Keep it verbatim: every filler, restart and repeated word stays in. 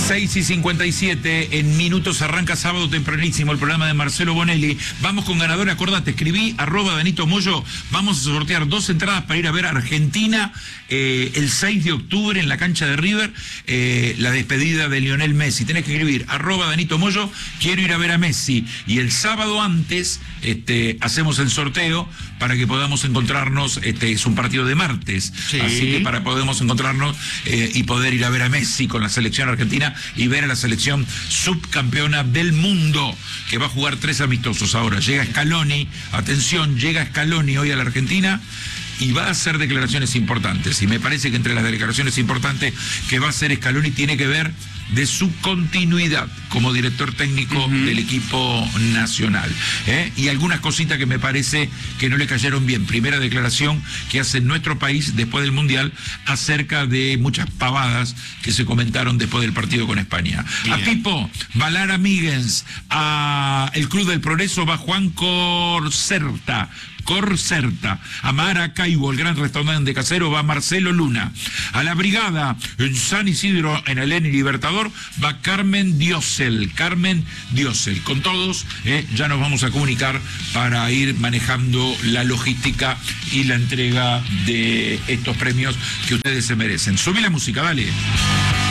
seis y cincuenta y siete, en minutos arranca sábado tempranísimo el programa de Marcelo Bonelli. Vamos con ganador, acordate, escribí arroba Danito Moyo, vamos a sortear dos entradas para ir a ver a Argentina eh, el seis de octubre en la cancha de River, eh, la despedida de Lionel Messi. Tenés que escribir arroba Danito Moyo, quiero ir a ver a Messi. Y el sábado antes este, hacemos el sorteo para que podamos encontrarnos, este es un partido de martes, sí. Así que para podemos encontrarnos eh, y poder ir a ver a Messi con la selección argentina y ver a la selección subcampeona del mundo, que va a jugar tres amistosos ahora. Llega Scaloni, atención, llega Scaloni hoy a la Argentina y va a hacer declaraciones importantes. Y me parece que entre las declaraciones importantes que va a hacer Scaloni tiene que ver de su continuidad como director técnico uh-huh. del equipo nacional. ¿eh? Y algunas cositas que me parece que no le cayeron bien. Primera declaración que hace nuestro país después del Mundial acerca de muchas pavadas que se comentaron después del partido con España. Bien. A Pipo, Valara Míguez, a el Club del Progreso va Juan Corcerta. Corcerta, a Maracaibo, el gran restaurante casero, va Marcelo Luna. A la brigada en San Isidro, en el Eni Libertador, va Carmen Diosel. Carmen Diosel. Con todos, eh, ya nos vamos a comunicar para ir manejando la logística y la entrega de estos premios que ustedes se merecen. Subí la música, dale.